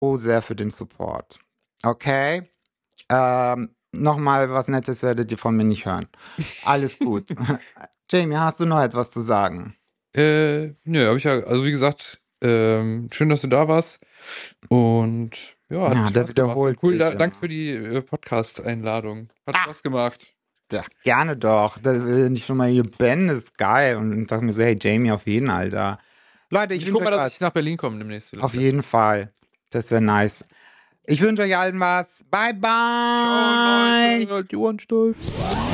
sehr für den Support. Okay? Nochmal was Nettes werdet ihr von mir nicht hören. Alles gut. Jamie, hast du noch etwas zu sagen? Nö, habe ich ja, also wie gesagt, schön, dass du da warst. Und ja, hat Ja, der Spaß gemacht. Und wiederholt cool, sich danke immer. für die Podcast-Einladung. Hat Ah, Spaß gemacht. ja, gerne doch. Wenn ich schon mal hier bin, ist geil. Und ich dachte mir so, hey, Jamie, auf jeden, Alter. Leute, Und ich ich wünsche guck mal, euch dass ich was. nach Berlin komme demnächst Auf vielleicht. jeden Fall. Das wäre nice. Ich wünsche euch allen was. Bye, Ciao, bye. Leute, die Ohren steif.